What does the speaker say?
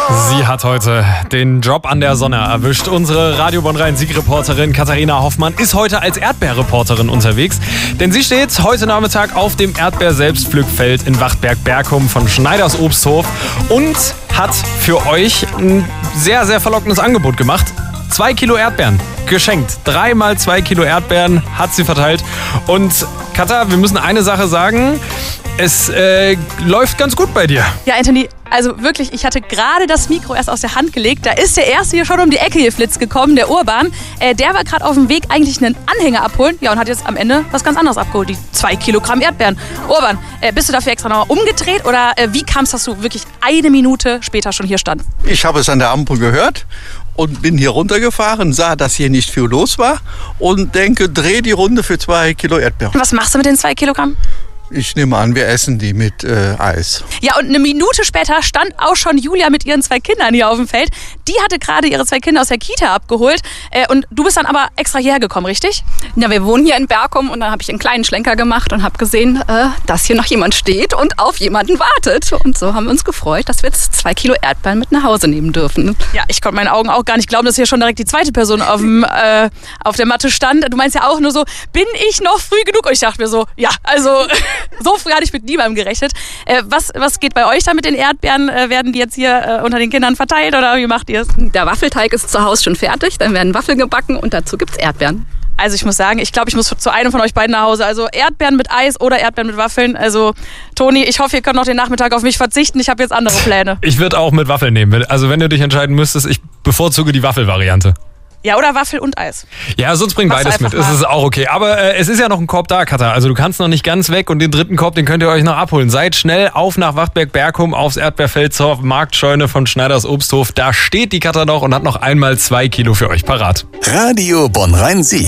Sie hat heute den Job an der Sonne erwischt. Unsere Radio Bonn-Rhein-Sieg-Reporterin Katharina Hoffmann ist heute als Erdbeerreporterin unterwegs. Denn sie steht heute Nachmittag auf dem Erdbeer-Selbstpflückfeld in Wachtberg-Bergum von Schneiders Obsthof und hat für euch ein sehr, sehr verlockendes Angebot gemacht. 2 Kilo Erdbeeren geschenkt. 3 mal 2 Kilo Erdbeeren hat sie verteilt. Und Katha, wir müssen eine Sache sagen. Es läuft ganz gut bei dir. Ja, Anthony, also wirklich, ich hatte gerade das Mikro erst aus der Hand gelegt. Da ist der Erste hier schon um die Ecke geflitzt gekommen, der Urban. Der war gerade auf dem Weg, eigentlich einen Anhänger abholen. Ja, und hat jetzt am Ende was ganz anderes abgeholt. Die 2 Kilogramm Erdbeeren. Urban, bist du dafür extra nochmal umgedreht? Oder wie kam es, dass du wirklich 1 Minute später schon hier standst? Ich habe es an der Ampel gehört und bin hier runtergefahren, sah, dass hier nicht viel los war und denke, dreh die Runde für 2 Kilo Erdbeeren. Was machst du mit den 2 Kilogramm? Ich nehme an, wir essen die mit Eis. Ja, und 1 Minute später stand auch schon Julia mit ihren 2 Kindern hier auf dem Feld. Die hatte gerade ihre 2 Kinder aus der Kita abgeholt. Und du bist dann aber extra hierher gekommen, richtig? Ja, wir wohnen hier in Bergum und dann habe ich einen kleinen Schlenker gemacht und habe gesehen, dass hier noch jemand steht und auf jemanden wartet. Und so haben wir uns gefreut, dass wir jetzt 2 Kilo Erdbeeren mit nach Hause nehmen dürfen. Ja, ich konnte meinen Augen auch gar nicht glauben, dass hier schon direkt die zweite Person auf der Matte stand. Du meinst ja auch nur so, bin ich noch früh genug? Und ich dachte mir so, ja, also so früh hatte ich mit niemandem gerechnet. Was geht bei euch da mit den Erdbeeren? Werden die jetzt hier unter den Kindern verteilt oder wie macht ihr es? Der Waffelteig ist zu Hause schon fertig, dann werden Waffeln gebacken und dazu gibt's Erdbeeren. Also ich muss sagen, ich glaube, ich muss zu einem von euch beiden nach Hause. Also Erdbeeren mit Eis oder Erdbeeren mit Waffeln. Also Toni, ich hoffe, ihr könnt noch den Nachmittag auf mich verzichten. Ich habe jetzt andere Pläne. Ich würde auch mit Waffeln nehmen. Also wenn du dich entscheiden müsstest, ich bevorzuge die Waffelvariante. Ja, oder Waffel und Eis. Ja, sonst bring beides mit. Es ist auch okay. Aber es ist ja noch ein Korb da, Katha. Also du kannst noch nicht ganz weg und den 3. Korb, den könnt ihr euch noch abholen. Seid schnell auf nach Wachtberg-Bergum aufs Erdbeerfeld zur Marktscheune von Schneiders Obsthof. Da steht die Katha noch und hat noch einmal 2 Kilo für euch parat. Radio Bonn-Rhein-Sieg.